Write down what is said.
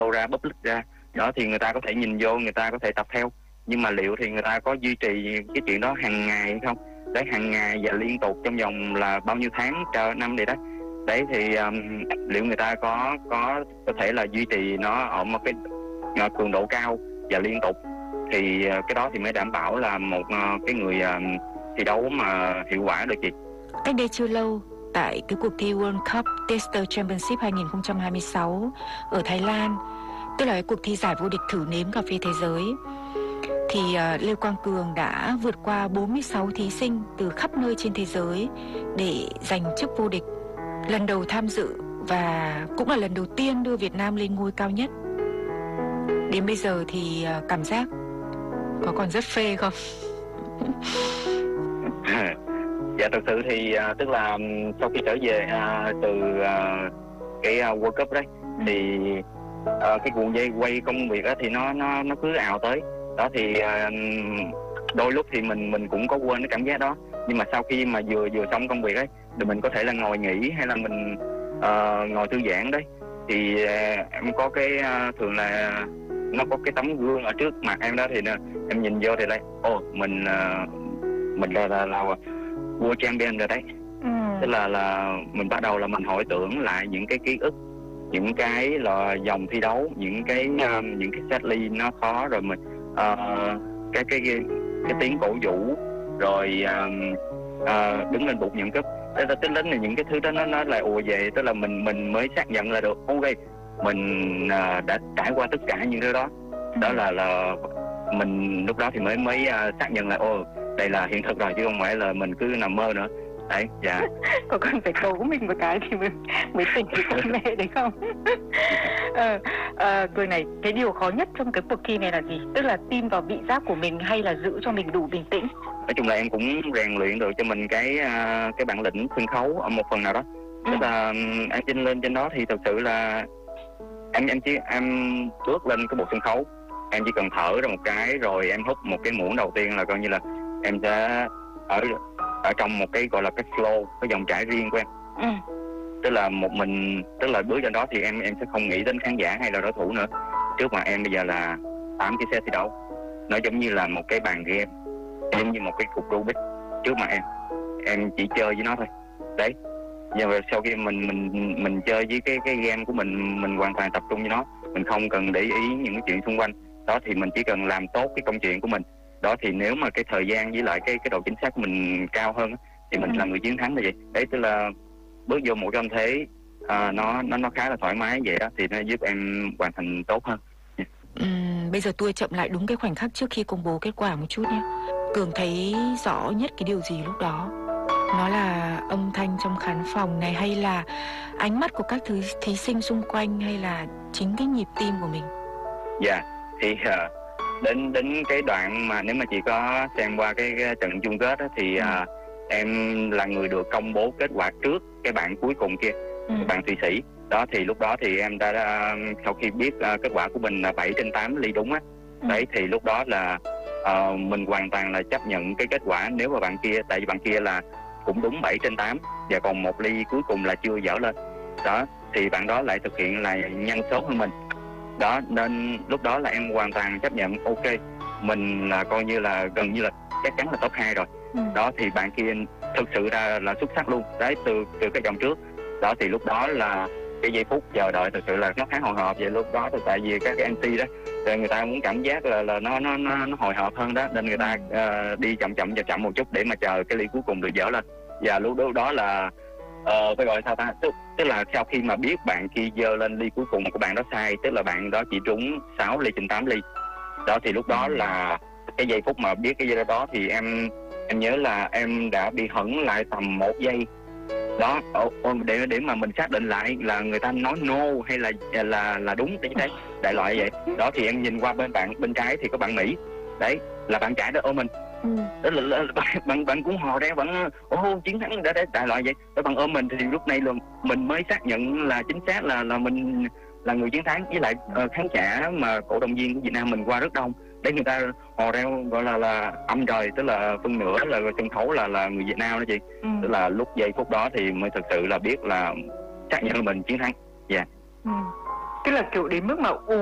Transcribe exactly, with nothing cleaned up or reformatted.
ra public ra, đó thì người ta có thể nhìn vô, người ta có thể tập theo. Nhưng mà liệu thì người ta có duy trì cái chuyện đó hàng ngày hay không? Đấy, hàng ngày và liên tục trong vòng là bao nhiêu tháng, chờ năm vậy đó. Đấy thì um, liệu người ta có có có thể là duy trì nó ở một cái uh, cường độ cao và liên tục, thì uh, cái đó thì mới đảm bảo là một uh, cái người uh, thi đấu mà hiệu quả được chị. Cách đây chưa lâu, tại cái cuộc thi World Cup Tester Championship hai không hai sáu ở Thái Lan, tức là cái cuộc thi giải vô địch thử nếm cà phê thế giới, thì uh, Lê Quang Cường đã vượt qua bốn mươi sáu thí sinh từ khắp nơi trên thế giới để giành chức vô địch. Lần đầu tham dự và cũng là lần đầu tiên đưa Việt Nam lên ngôi cao nhất. Đến bây giờ thì uh, cảm giác có còn rất phê không? Dạ thực sự thì uh, tức là um, sau khi trở về uh, từ uh, cái uh, World Cup đấy, ừ. thì uh, cái cuộn dây quay công việc đó thì nó nó nó cứ ào tới. Đó thì uh, đôi lúc thì mình mình cũng có quên cái cảm giác đó, nhưng mà sau khi mà vừa vừa xong công việc ấy thì mình có thể là ngồi nghỉ hay là mình uh, ngồi thư giãn đấy, thì uh, em có cái uh, thường là nó có cái tấm gương ở trước mặt em đó, thì uh, em nhìn vô thì đây, ồ oh, mình uh, mình là là, là World Champion rồi đấy. ừ. Tức là là mình bắt đầu là mình hồi tưởng lại những cái ký ức, những cái là dòng thi đấu, những cái uh, những cái set ly nó khó, rồi mình uh, cái cái cái cái tiếng cổ vũ, rồi uh, uh, đứng lên bục những cúp. Tức là tính đến là những cái thứ đó nó nó lại ùa về, tức là mình mình mới xác nhận là được, ok, mình uh, đã trải qua tất cả những thứ đó. Đó ừ. là là mình lúc đó thì mới mới uh, xác nhận là ô, đây là hiện thực rồi chứ không phải là mình cứ nằm mơ nữa. Đấy, dạ. Có cần phải tố mình một cái thì mới, mới tỉnh cái con mẹ đấy không? ờ, ờ, Cường này, cái điều khó nhất trong cái cuộc thi này là gì? Tức là tin vào vị giác của mình hay là giữ cho mình đủ bình tĩnh? Nói chung là em cũng rèn luyện được cho mình cái cái bản lĩnh sân khấu ở một phần nào đó. Tức ừ. là em trên lên trên đó thì thực sự là em em chỉ em bước lên cái bộ sân khấu, em chỉ cần thở ra một cái rồi em hút một cái muỗng đầu tiên là coi như là em sẽ ở ở trong một cái gọi là cái flow, cái dòng chảy riêng của em. ừ. Tức là một mình, tức là bước trên đó thì em em sẽ không nghĩ đến khán giả hay là đối thủ nữa. Trước mặt em bây giờ là tám cái set thi đấu, nó giống như là một cái bàn game, giống như một cái cục Rubik trước mặt em, em chỉ chơi với nó thôi. Đấy, nhưng mà sau khi mình mình mình chơi với cái cái game của mình, mình hoàn toàn tập trung với nó, mình không cần để ý những cái chuyện xung quanh. Đó thì mình chỉ cần làm tốt cái công chuyện của mình. Đó thì nếu mà cái thời gian với lại cái cái độ chính xác của mình cao hơn thì mình ừ. là người chiến thắng là vậy. Đấy, tức là bước vô một cái tâm thế à, nó nó nó khá là thoải mái vậy đó, thì nó giúp em hoàn thành tốt hơn. ừ, Bây giờ tôi chậm lại đúng cái khoảnh khắc trước khi công bố kết quả một chút nhé. Cường thấy rõ nhất cái điều gì lúc đó? Nó là âm thanh trong khán phòng này, hay là ánh mắt của các thứ thí sinh xung quanh, hay là chính cái nhịp tim của mình? Dạ, yeah, thì uh, đến đến cái đoạn mà nếu mà chị có xem qua cái, cái trận chung kết đó, thì ừ. uh, em là người được công bố kết quả trước cái bạn cuối cùng kia, ừ. bạn Thụy Sĩ. Đó thì lúc đó thì em đã, đã sau khi biết uh, kết quả của mình là bảy trên tám ly đúng á. ừ. Đấy thì lúc đó là uh, mình hoàn toàn là chấp nhận cái kết quả nếu mà bạn kia, tại vì bạn kia là cũng đúng bảy trên tám và còn một ly cuối cùng là chưa dở lên. Đó thì bạn đó lại thực hiện là nhanh số hơn mình. Đó nên lúc đó là em hoàn toàn chấp nhận, ok, mình là coi như là gần như là chắc chắn là top hai rồi. ừ. Đó thì bạn kia thực sự ra là xuất sắc luôn. Đấy, từ từ cái vòng trước. Đó thì lúc đó là cái giây phút chờ đợi thực sự là nó khá hồi hộp. Vậy lúc đó thì tại vì các cái em xê đó thì người ta muốn cảm giác là là nó nó nó, nó hồi hộp hơn đó, nên người ta uh, đi chậm chậm chậm chậm một chút để mà chờ cái ly cuối cùng được dở lên. Và lúc đó, đó là uh, phải gọi sao ta, tức, tức là sau khi mà biết bạn kia dơ lên ly cuối cùng của bạn đó sai, tức là bạn đó chỉ trúng sáu ly trên tám ly. Đó thì lúc đó là cái giây phút mà biết cái giây đó thì em em nhớ là em đã bị hẫng lại tầm một giây. Đó để để mà mình xác định lại là người ta nói no hay là là là đúng cái thế đại loại vậy. Đó thì em nhìn qua bên bạn bên trái thì có bạn Mỹ, đấy là bạn trái đó ôm mình. ừ. Đó là, là, là bạn bạn cũng hò ra, bạn ô chiến thắng đã đại loại vậy. Đó bạn ôm mình thì lúc này là mình mới xác nhận là chính xác là là mình là người chiến thắng. Với lại uh, khán giả mà cổ động viên của Việt Nam mình qua rất đông, để người ta hò reo gọi là là âm trời, tức là phân nửa là sân khấu là là người Việt Nam đó chị. ừ. Tức là lúc giây phút đó thì mới thực sự là biết là xác nhận là mình chiến thắng. Dạ. yeah. ừ. tức là kiểu đến mức mà ù